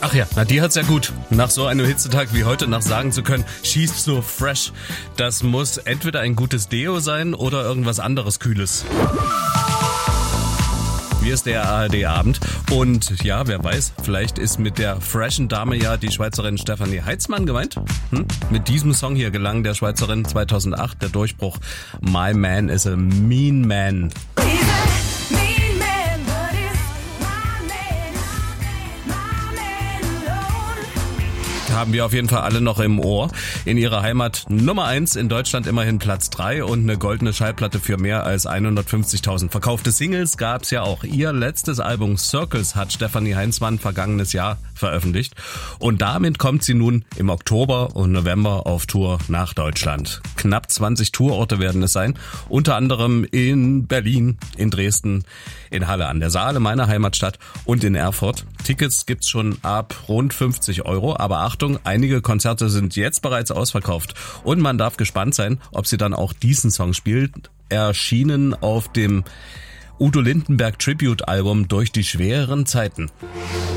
Ach ja, na die hat's ja gut. Nach so einem Hitzetag wie heute noch sagen zu können, she's so fresh. Das muss entweder ein gutes Deo sein oder irgendwas anderes Kühles. Hier ist der ARD-Abend und ja, wer weiß, vielleicht ist mit der freshen Dame ja die Schweizerin Stefanie Heitzmann gemeint. Mit diesem Song hier gelang der Schweizerin 2008 der Durchbruch My Man is a Mean Man. Haben wir auf jeden Fall alle noch im Ohr. In ihrer Heimat Nummer 1, in Deutschland immerhin Platz 3 und eine goldene Schallplatte für mehr als 150.000 verkaufte Singles gab's ja auch. Ihr letztes Album Circles hat Stefanie Heitzmann vergangenes Jahr veröffentlicht und damit kommt sie nun im Oktober und November auf Tour nach Deutschland. Knapp 20 Tourorte werden es sein, unter anderem in Berlin, in Dresden, in Halle an der Saale, meiner Heimatstadt, und in Erfurt. Tickets gibt's schon ab rund 50 €, aber Achtung, einige Konzerte sind jetzt bereits ausverkauft und man darf gespannt sein, ob sie dann auch diesen Song spielt. Erschienen auf dem Udo Lindenberg Tribute Album Durch die schweren Zeiten.